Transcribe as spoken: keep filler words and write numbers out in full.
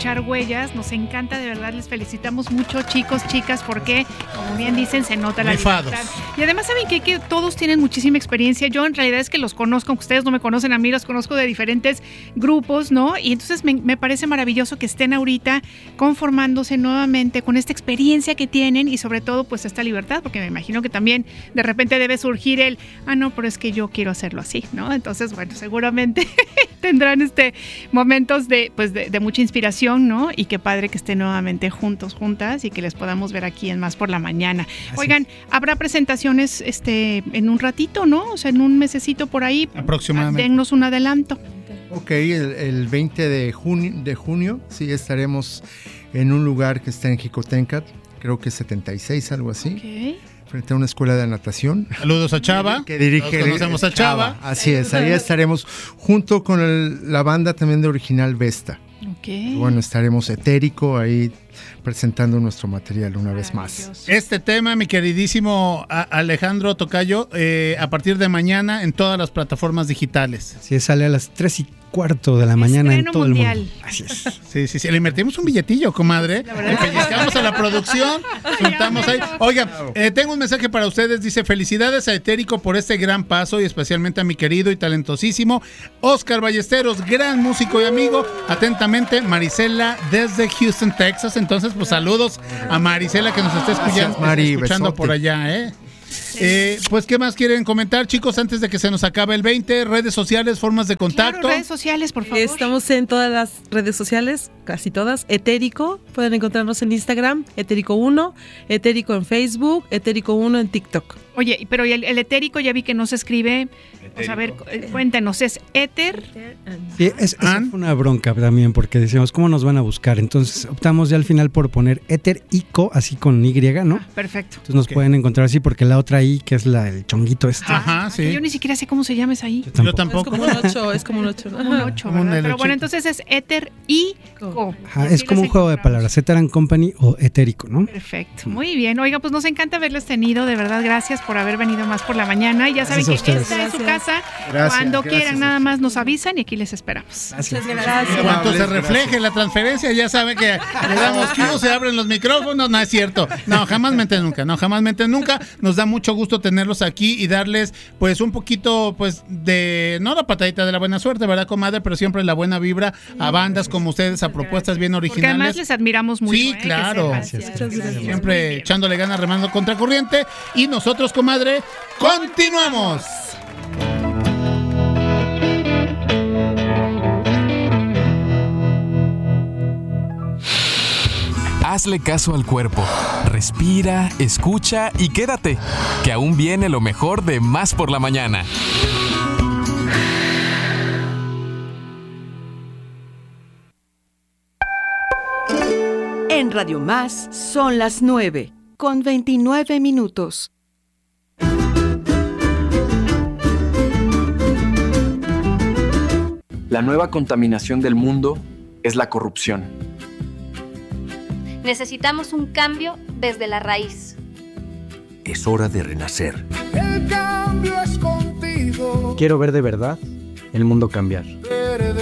echar huellas. Nos encanta, de verdad, les felicitamos mucho, chicos, chicas, porque, como bien dicen, se nota la Rifados. libertad. Y además, ¿saben qué? Que todos tienen muchísima experiencia. Yo, en realidad, es que los conozco, aunque ustedes no me conocen a mí, los conozco de diferentes grupos, ¿no? Y entonces me, me parece maravilloso que estén ahorita conformándose nuevamente con esta experiencia que tienen y, sobre todo, pues, esta libertad, porque me imagino que también de repente debe surgir el, ah, no, pero es que yo quiero hacerlo así, ¿no? Entonces, bueno, seguramente tendrán este momentos de, pues, de, de mucha inspiración, ¿no? Y qué padre que estén nuevamente juntos, juntas y que les podamos ver aquí en Más por la Mañana. Así Oigan, es. habrá presentaciones este en un ratito, ¿no? O sea, en un mesecito por ahí. Aproximadamente. Dennos un adelanto. Ok, el, el veinte de junio, de junio, sí, estaremos en un lugar que está en Jicotencat, creo que setenta y seis, algo así, Okay. frente a una escuela de natación. Saludos a Chava. Que dirige. Todos conocemos a Chava. Así es, ahí estaremos junto con el- la banda también de Original Vesta. Okay. Bueno, estaremos Etérico ahí presentando nuestro material una vez más. Este tema, mi queridísimo a- Alejandro Tocayo, eh, a partir de mañana en todas las plataformas digitales. Sí, sale a las tres y cuarto de la mañana en Estreno todo mundial. el mundo. Así es. Sí, sí, sí. Le invertimos un billetillo, comadre. La verdad. Le pellizcamos a la producción, juntamos ahí. Oiga, eh, tengo un mensaje para ustedes. Dice, felicidades a Etérico por este gran paso y especialmente a mi querido y talentosísimo Oscar Ballesteros, gran músico y amigo. Atentamente, Marisela desde Houston, Texas. Entonces, pues saludos a Marisela que nos está escuchando, Gracias, Mari, escuchando besote. por allá, ¿eh? Eh, pues, ¿qué más quieren comentar, chicos, antes de que se nos acabe el veinte? Redes sociales, formas de contacto. Claro, redes sociales, por favor. Estamos en todas las redes sociales, casi todas. Etérico, pueden encontrarnos en Instagram, Etérico uno, Etérico en Facebook, Etérico uno en TikTok. Oye, pero el, el etérico ya vi que no se escribe. O sea, a ver, eh, cuéntanos, ¿es éter? Sí, es, esa ¿An? fue una bronca también porque decíamos, ¿cómo nos van a buscar? Entonces optamos ya al final por poner Etérico, así con Y, ¿no? Ah, perfecto. Entonces nos Ok. pueden encontrar así porque la otra I, que es la el chonguito este. Ajá, Ah, sí. que yo ni siquiera sé cómo se llama esa ahí. Yo Es tampoco. como un ocho, es como un ocho. ¿no? Como un ocho, Como un ¿verdad? L Pero bueno, ocho. entonces es éter y co. Ajá, Y es así como las un juego de encontramos. palabras, Eter and Company o Etérico, ¿no? Perfecto, muy bien. Oiga, pues nos encanta haberles tenido, de verdad, gracias por haber venido Más por la Mañana. Y ya saben Gracias que a ustedes. esta es su Gracias. casa. Gracias, Cuando gracias. quieran, nada más nos avisan y aquí les esperamos. Gracias. Gracias. Cuando se Gracias. refleje la transferencia, ya saben que le damos cue, se abren los micrófonos, no es cierto. No, jamás mente nunca, no, jamás mente nunca. Nos da mucho gusto tenerlos aquí y darles, pues, un poquito, pues, de, no la patadita de la buena suerte, ¿verdad, comadre? Pero siempre la buena vibra a bandas como ustedes, a propuestas bien Porque además originales. les admiramos mucho. Sí, ¿eh? Que claro. sepan. Gracias. Muchas gracias. Siempre Muy bien. echándole ganas, remando contra corriente. Y nosotros, comadre, continuamos. Hazle caso al cuerpo. Respira, escucha y quédate, que aún viene lo mejor de Más por la Mañana. En Radio Más son las nueve, con veintinueve minutos. La nueva contaminación del mundo es la corrupción. Necesitamos un cambio desde la raíz. Es hora de renacer. El cambio es contigo. Quiero ver de verdad el mundo cambiar.